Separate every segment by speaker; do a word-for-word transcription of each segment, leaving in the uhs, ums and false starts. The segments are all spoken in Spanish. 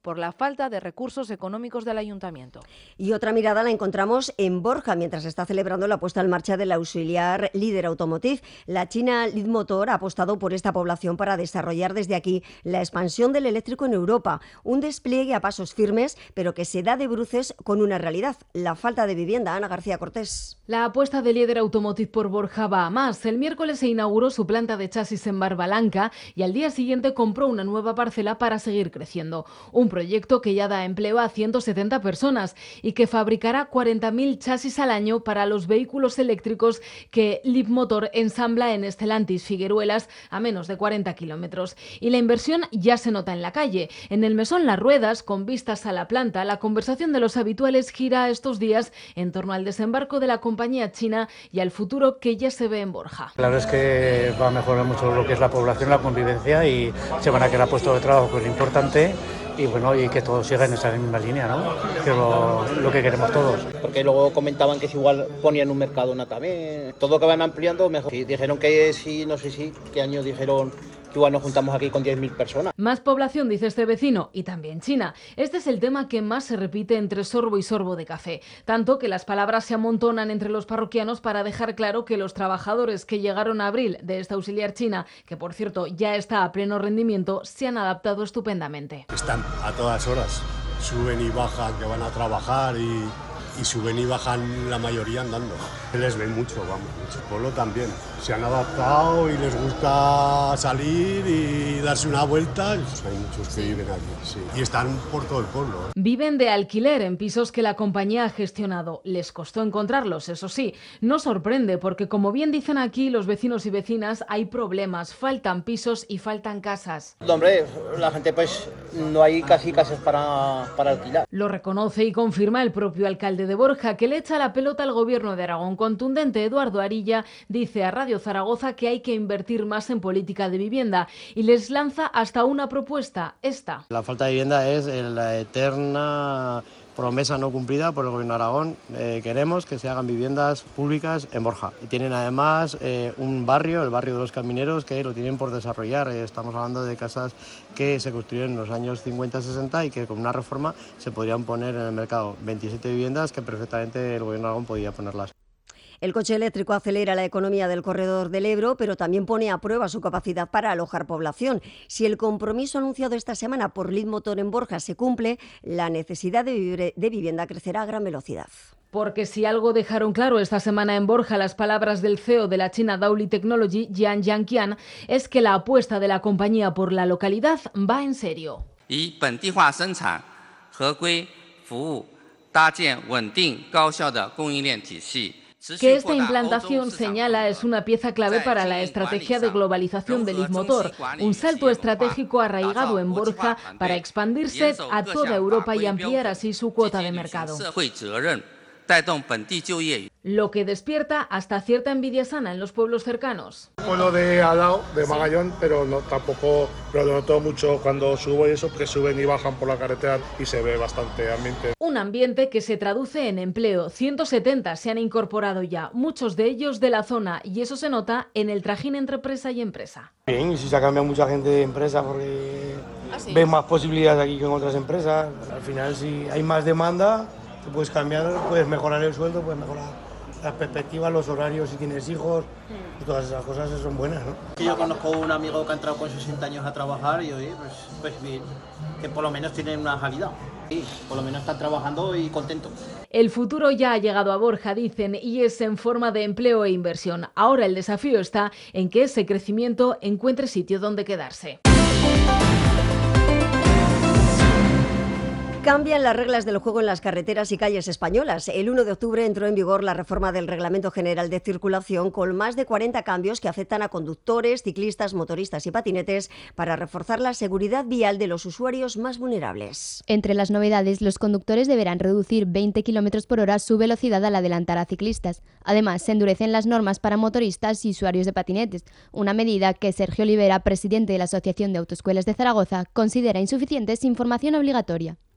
Speaker 1: por la falta de recursos económicos del ayuntamiento.
Speaker 2: Y otra mirada la encontramos en Borja, mientras se está celebrando la puesta en marcha del auxiliar líder automotriz. La china Leapmotor ha apostado por esta población para desarrollar desde aquí la expansión del eléctrico en Europa. Un despliegue a pasos firmes, pero que se da de bruces con una realidad: la falta de vivienda. Ana García Cortés.
Speaker 3: La apuesta de líder automotriz por Borja va a más. El miércoles se inauguró su planta de chasis en Barbalanca y al día siguiente compró una nueva parcela para seguir creciendo. Un proyecto que ya da empleo a ciento setenta personas y que fabricará cuarenta mil chasis al año para los vehículos eléctricos que Leapmotor ensambla en Stellantis Figueruelas, a menos de cuarenta kilómetros. Y la inversión ya se nota en la calle. En el mesón Las Ruedas, con vistas a la planta, la conversación de los habituales gira estos días en torno al desembarco de la compañía china y al futuro que ya se ve en Borja.
Speaker 4: La verdad es que va a mejorar mucho lo que es la población, la convivencia, y se van a crear puestos de trabajo, que es lo importante. Y bueno, y que todo siga en esa misma línea, ¿no? Que es lo, lo que queremos todos.
Speaker 5: Porque luego comentaban que si igual ponían un Mercadona también. Todo que van ampliando, mejor. Y dijeron que sí, no sé si, qué año dijeron que igual nos juntamos aquí con diez mil personas.
Speaker 3: Más población, dice este vecino, y también China. Este es el tema que más se repite entre sorbo y sorbo de café. Tanto que las palabras se amontonan entre los parroquianos para dejar claro que los trabajadores que llegaron a abril de esta auxiliar china, que por cierto ya está a pleno rendimiento, se han adaptado estupendamente.
Speaker 6: Están a todas horas, suben y bajan, que van a trabajar y, y suben y bajan la mayoría andando. Se les ve mucho, vamos, mucho. El pueblo también. Se han adaptado y les gusta salir y darse una vuelta. Hay muchos que viven allí, sí. Y están por todo el pueblo. ¿eh?
Speaker 3: Viven de alquiler en pisos que la compañía ha gestionado. Les costó encontrarlos, eso sí. No sorprende porque, como bien dicen aquí los vecinos y vecinas, hay problemas. Faltan pisos y faltan casas.
Speaker 5: Hombre, la gente pues no hay casi casas para, para alquilar.
Speaker 3: Lo reconoce y confirma el propio alcalde de Borja, que le echa la pelota al gobierno de Aragón. Contundente, Eduardo Arilla dice a Radio Zaragoza que hay que invertir más en política de vivienda y les lanza hasta una propuesta, esta.
Speaker 7: La falta de vivienda es la eterna promesa no cumplida por el Gobierno de Aragón. Eh, queremos que se hagan viviendas públicas en Borja. Y tienen además eh, un barrio, el barrio de los Camineros, que lo tienen por desarrollar. Eh, estamos hablando de casas que se construyeron en los años cincuenta sesenta y que con una reforma se podrían poner en el mercado. veintisiete viviendas que perfectamente el Gobierno de Aragón podía ponerlas.
Speaker 2: El coche eléctrico acelera la economía del corredor del Ebro, pero también pone a prueba su capacidad para alojar población. Si el compromiso anunciado esta semana por Leapmotor en Borja se cumple, la necesidad de, de vivienda crecerá a gran velocidad.
Speaker 3: Porque si algo dejaron claro esta semana en Borja las palabras del C E O de la China Dauli Technology, Jian Yanqian, es que la apuesta de la compañía por la localidad va en serio.
Speaker 8: Y
Speaker 3: que esta implantación, señala, es una pieza clave para la estrategia de globalización del Leapmotor, un salto estratégico arraigado en Borja para expandirse a toda Europa y ampliar así su cuota de mercado. Lo que despierta hasta cierta envidia sana en los pueblos cercanos.
Speaker 9: Pueblo de al lado, de Magallón, pero no tampoco lo noto mucho cuando subo y eso, porque suben y bajan por la carretera y se ve bastante ambiente.
Speaker 3: Un ambiente que se traduce en empleo. ciento setenta se han incorporado ya, muchos de ellos de la zona, y eso se nota en el trajín entre empresa y empresa.
Speaker 10: Bien, y si se ha cambiado mucha gente de empresa porque ¿Ah, sí? ves más posibilidades aquí que en otras empresas. Al final, si hay más demanda, te puedes cambiar, puedes mejorar el sueldo, puedes mejorar las perspectivas, los horarios si tienes hijos, y todas esas cosas son buenas, ¿no?
Speaker 5: Yo conozco un amigo que ha entrado con sesenta años a trabajar y oye, pues, pues bien, que por lo menos tiene una salida. Sí, por lo menos está trabajando y contento.
Speaker 3: El futuro ya ha llegado a Borja, dicen, y es en forma de empleo e inversión. Ahora el desafío está en que ese crecimiento encuentre sitio donde quedarse.
Speaker 2: Cambian las reglas del juego en las carreteras y calles españolas. El uno de octubre entró en vigor la reforma del Reglamento General de Circulación con más de cuarenta cambios que afectan a conductores, ciclistas, motoristas y patinetes para reforzar la seguridad vial de los usuarios más vulnerables.
Speaker 11: Entre las novedades, los conductores deberán reducir veinte kilómetros por hora su velocidad al adelantar a ciclistas. Además, se endurecen las normas para motoristas y usuarios de patinetes, una medida que Sergio Olivera, presidente de la Asociación de Autoescuelas de Zaragoza, considera insuficiente sin formación obligatoria.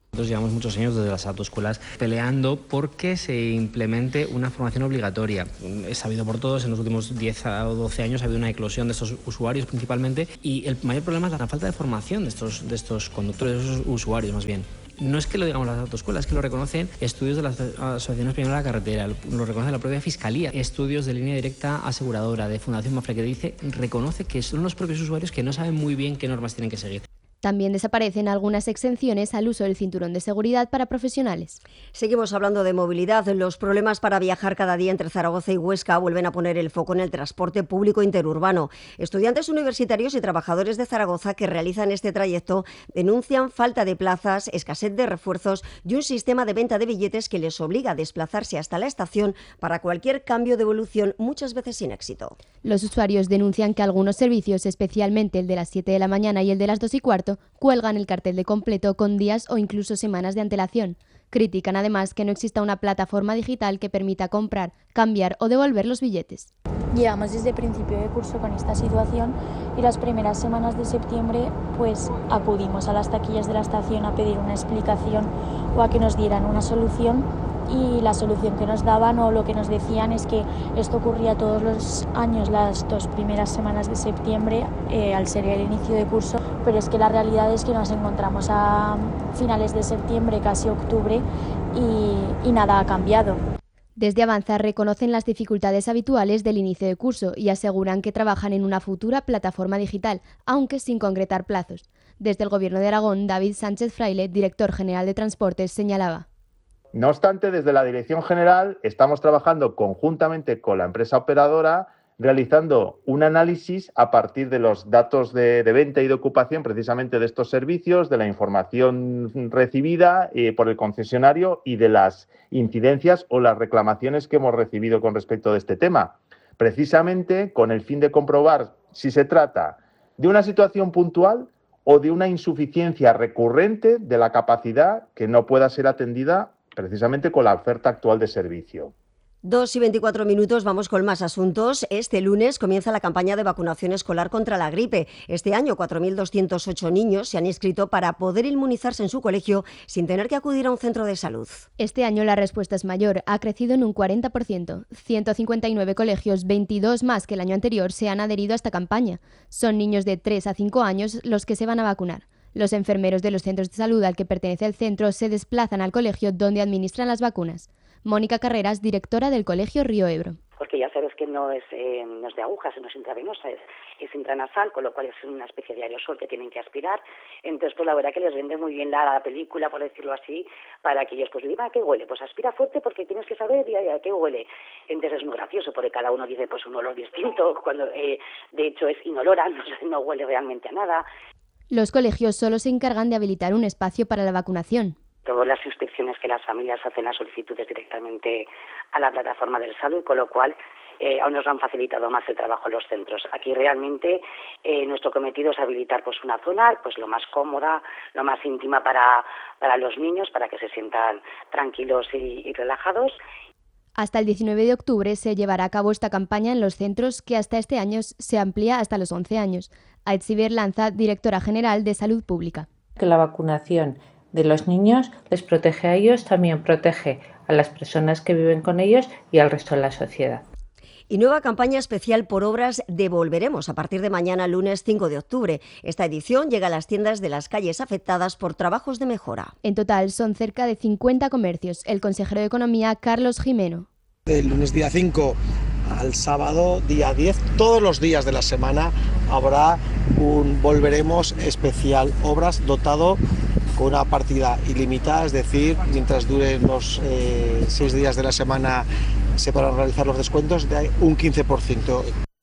Speaker 8: Nosotros llevamos muchos años desde las autoescuelas peleando porque se implemente una formación obligatoria. Es sabido por todos, en los últimos diez o doce años ha habido una eclosión de estos usuarios principalmente, y el mayor problema es la falta de formación de estos, de estos conductores, de esos usuarios más bien. No es que lo digamos las autoescuelas, es que lo reconocen estudios de la Asociación Española de la Carretera, lo reconoce la propia Fiscalía, estudios de Línea Directa Aseguradora, de Fundación Mafre, que dice, reconoce que son los propios usuarios que no saben muy bien qué normas tienen que seguir.
Speaker 11: También desaparecen algunas exenciones al uso del cinturón de seguridad para profesionales.
Speaker 2: Seguimos hablando de movilidad. Los problemas para viajar cada día entre Zaragoza y Huesca vuelven a poner el foco en el transporte público interurbano. Estudiantes universitarios y trabajadores de Zaragoza que realizan este trayecto denuncian falta de plazas, escasez de refuerzos y un sistema de venta de billetes que les obliga a desplazarse hasta la estación para cualquier cambio de evolución, muchas veces sin éxito.
Speaker 11: Los usuarios denuncian que algunos servicios, especialmente el de las siete de la mañana y el de las dos y cuarto, cuelgan el cartel de completo con días o incluso semanas de antelación. Critican además que no exista una plataforma digital que permita comprar, cambiar o devolver los billetes.
Speaker 12: Llevamos desde principio de curso con esta situación y las primeras semanas de septiembre pues acudimos a las taquillas de la estación a pedir una explicación o a que nos dieran una solución, y la solución que nos daban o lo que nos decían es que esto ocurría todos los años las dos primeras semanas de septiembre eh, al ser el inicio de curso, pero es que la realidad es que nos encontramos a finales de septiembre, casi octubre, y, y nada ha cambiado.
Speaker 11: Desde Avanza reconocen las dificultades habituales del inicio de curso y aseguran que trabajan en una futura plataforma digital, aunque sin concretar plazos. Desde el Gobierno de Aragón, David Sánchez Fraile, director general de Transportes, señalaba:
Speaker 13: No obstante, desde la Dirección General estamos trabajando conjuntamente con la empresa operadora, realizando un análisis a partir de los datos de, de venta y de ocupación precisamente de estos servicios, de la información recibida eh, por el concesionario y de las incidencias o las reclamaciones que hemos recibido con respecto de este tema, precisamente con el fin de comprobar si se trata de una situación puntual o de una insuficiencia recurrente de la capacidad que no pueda ser atendida precisamente con la oferta actual de servicio.
Speaker 2: Dos y veinticuatro minutos, vamos con más asuntos. Este lunes comienza la campaña de vacunación escolar contra la gripe. Este año, cuatro mil doscientos ocho niños se han inscrito para poder inmunizarse en su colegio sin tener que acudir a un centro de salud.
Speaker 11: Este año la respuesta es mayor, ha crecido en un cuarenta por ciento. ciento cincuenta y nueve colegios, veintidós más que el año anterior, se han adherido a esta campaña. Son niños de tres a cinco años los que se van a vacunar. Los enfermeros de los centros de salud al que pertenece el centro se desplazan al colegio donde administran las vacunas. Mónica Carreras, directora del Colegio Río Ebro.
Speaker 14: Porque ya sabes que no es, eh, no es de agujas, no es intravenosa, es, es intranasal, con lo cual es una especie de aerosol que tienen que aspirar. Entonces, pues la verdad que les vende muy bien la, la película, por decirlo así, para que ellos pues digan, ¿a qué huele? Pues aspira fuerte porque tienes que saber a qué huele. Entonces es muy gracioso porque cada uno dice pues un olor distinto, cuando eh, de hecho es inolora, no, no huele realmente a nada.
Speaker 11: Los colegios solo se encargan de habilitar un espacio para la vacunación.
Speaker 14: Todas las instrucciones que las familias hacen las solicitudes directamente a la plataforma del salud, con lo cual eh, aún nos han facilitado más el trabajo en los centros. Aquí realmente eh, nuestro cometido es habilitar pues una zona pues lo más cómoda, lo más íntima para, para los niños, para que se sientan tranquilos y, y relajados.
Speaker 11: Hasta el diecinueve de octubre se llevará a cabo esta campaña en los centros, que hasta este año se amplía hasta los once años. Aitziber Lanza, directora general de Salud Pública.
Speaker 15: Que la vacunación de los niños les protege a ellos, también protege a las personas que viven con ellos y al resto de la sociedad.
Speaker 2: Y nueva campaña especial por obras de Volveremos a partir de mañana, lunes cinco de octubre. Esta edición llega a las tiendas de las calles afectadas por trabajos de mejora.
Speaker 11: En total son cerca de cincuenta comercios. El consejero de Economía, Carlos Jimeno.
Speaker 16: Del lunes día cinco al sábado día diez, todos los días de la semana habrá un Volveremos especial obras dotado con una partida ilimitada, es decir, mientras duren los eh, seis días de la semana se podrán realizar los descuentos de un quince por ciento.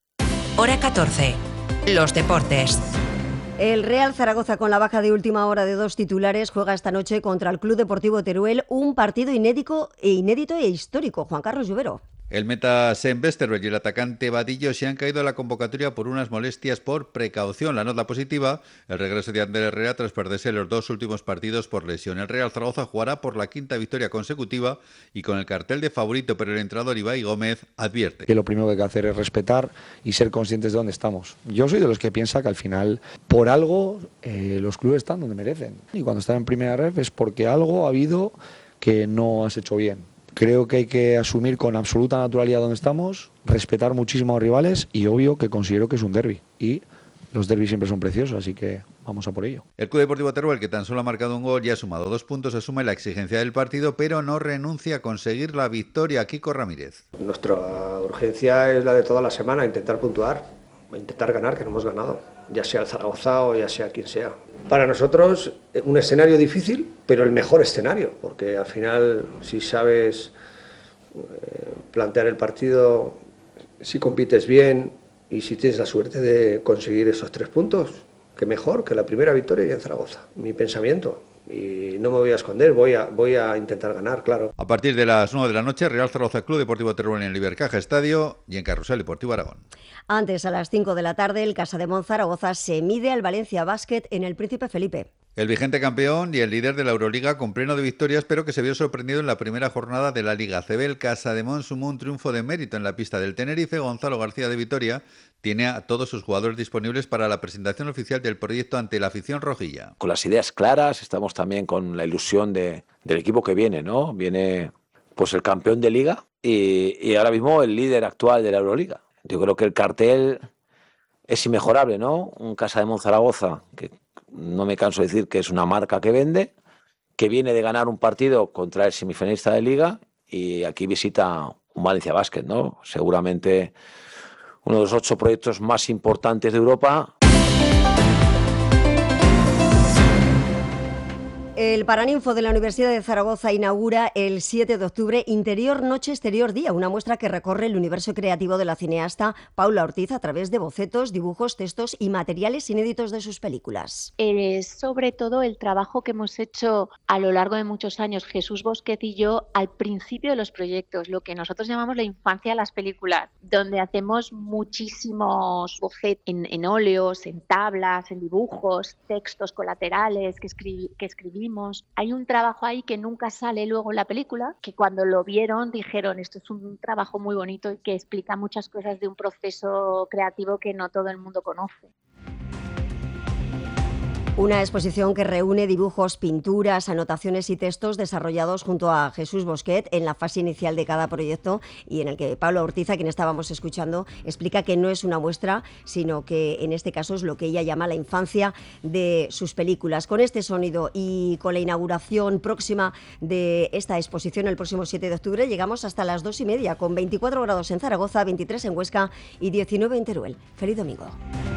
Speaker 17: Hora catorce. Los deportes.
Speaker 2: El Real Zaragoza, con la baja de última hora de dos titulares, juega esta noche contra el Club Deportivo Teruel un partido inédito e inédito e histórico. Juan Carlos Lluvero.
Speaker 18: El meta Sam Westerveld y el atacante Vadillo se han caído a la convocatoria por unas molestias por precaución. La nota positiva, el regreso de Ander Herrera tras perderse los dos últimos partidos por lesión. El Real Zaragoza jugará por la quinta victoria consecutiva y con el cartel de favorito, pero el entrenador Ibai Gómez advierte
Speaker 19: que lo primero que hay que hacer es respetar y ser conscientes de dónde estamos. Yo soy de los que piensa que al final, por algo, eh, los clubes están donde merecen. Y cuando están en primera ref es porque algo ha habido que no has hecho bien. Creo que hay que asumir con absoluta naturalidad dónde estamos, respetar muchísimo a los rivales y obvio que considero que es un derbi. Y los derbis siempre son preciosos, así que vamos a por ello.
Speaker 18: El Club Deportivo Teruel, que tan solo ha marcado un gol y ha sumado dos puntos, asume la exigencia del partido, pero no renuncia a conseguir la victoria. Kiko Ramírez.
Speaker 20: Nuestra urgencia es la de toda la semana, intentar puntuar, intentar ganar, que no hemos ganado, ya sea el Zaragoza o ya sea quien sea. Para nosotros un escenario difícil, pero el mejor escenario, porque al final si sabes eh, plantear el partido, si compites bien y si tienes la suerte de conseguir esos tres puntos, que mejor que la primera victoria en Zaragoza. Mi pensamiento. Y no me voy a esconder, voy a, voy a intentar ganar, claro.
Speaker 18: A partir de las nueve de la noche, Real Zaragoza Club Deportivo Teruel en el Ibercaja Estadio y en Carrusel Deportivo Aragón.
Speaker 2: Antes, a las cinco de la tarde, el Casa de Zaragoza se mide al Valencia Basket en el Príncipe Felipe.
Speaker 18: El vigente campeón y el líder de la Euroliga con pleno de victorias, pero que se vio sorprendido en la primera jornada de la Liga A C B. El Casademón sumó un triunfo de mérito en la pista del Tenerife. Gonzalo García de Vitoria tiene a todos sus jugadores disponibles para la presentación oficial del proyecto ante la afición rojilla.
Speaker 21: Con las ideas claras, estamos también con la ilusión de, del equipo que viene, ¿no? Viene pues el campeón de Liga y, y ahora mismo el líder actual de la Euroliga. Yo creo que el cartel es inmejorable, ¿no? Un Casademón Zaragoza que no me canso de decir que es una marca que vende, que viene de ganar un partido contra el semifinalista de Liga y aquí visita un Valencia Basket, ¿no? Seguramente uno de los ocho proyectos más importantes de Europa.
Speaker 2: El Paraninfo de la Universidad de Zaragoza inaugura el siete de octubre Interior Noche Exterior Día, una muestra que recorre el universo creativo de la cineasta Paula Ortiz a través de bocetos, dibujos, textos y materiales inéditos de sus películas.
Speaker 22: Es sobre todo el trabajo que hemos hecho a lo largo de muchos años Jesús Bosquet y yo al principio de los proyectos, lo que nosotros llamamos la infancia de las películas, donde hacemos muchísimos bocetos en, en óleos, en tablas, en dibujos, textos colaterales que, escribi- que escribimos. Hay un trabajo ahí que nunca sale luego en la película, que cuando lo vieron dijeron esto es un trabajo muy bonito y que explica muchas cosas de un proceso creativo que no todo el mundo conoce.
Speaker 2: Una exposición que reúne dibujos, pinturas, anotaciones y textos desarrollados junto a Jesús Bosquet en la fase inicial de cada proyecto y en el que Paula Ortiz, a quien estábamos escuchando, explica que no es una muestra, sino que en este caso es lo que ella llama la infancia de sus películas. Con este sonido y con la inauguración próxima de esta exposición el próximo siete de octubre llegamos hasta las dos y media, con veinticuatro grados en Zaragoza, veintitrés en Huesca y diecinueve en Teruel. ¡Feliz domingo!